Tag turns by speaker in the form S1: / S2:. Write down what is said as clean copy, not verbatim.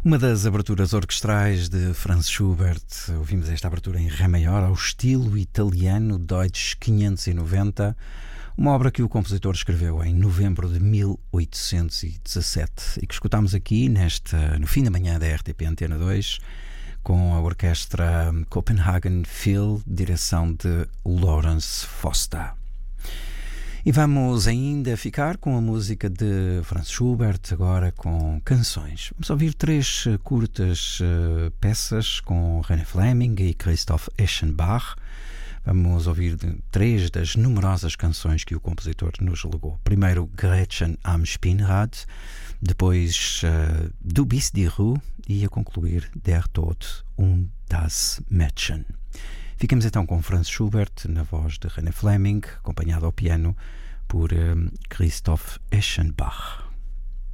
S1: Uma das aberturas orquestrais de Franz Schubert. Ouvimos esta abertura em Ré maior ao estilo italiano Deutsch 590, uma obra que o compositor escreveu em novembro de 1817 e que escutámos aqui no fim da manhã da RTP Antena 2 com a orquestra Copenhagen Phil, direção de Lawrence Foster. E vamos ainda ficar com a música de Franz Schubert, agora com canções. Vamos ouvir 3 curtas peças com René Fleming e Christoph Eschenbach. Vamos ouvir 3 das numerosas canções que o compositor nos legou. Primeiro, Gretchen am Spinnrad, depois Du bist die Ruhe e a concluir Der Tod und das Mädchen. Ficamos então com Franz Schubert na voz de René Fleming, acompanhado ao piano por Christoph Eschenbach.